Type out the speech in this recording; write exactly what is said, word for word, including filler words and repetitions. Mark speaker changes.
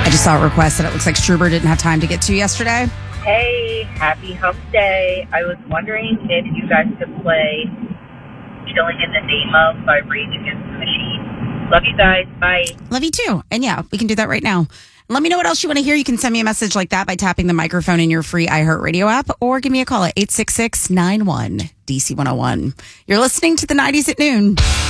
Speaker 1: I just saw a request that it looks like Struber didn't have time to get to yesterday.
Speaker 2: Hey, happy hump day. I was wondering if you guys could play Killing in the Name of by Rage Against the Machine. Love you guys. Bye.
Speaker 1: Love you too. And yeah, we can do that right now. Let me know what else you want to hear. You can send me a message like that by tapping the microphone in your free iHeartRadio app or give me a call at eight six six, nine one, D C one oh one. You're listening to the nineties at noon.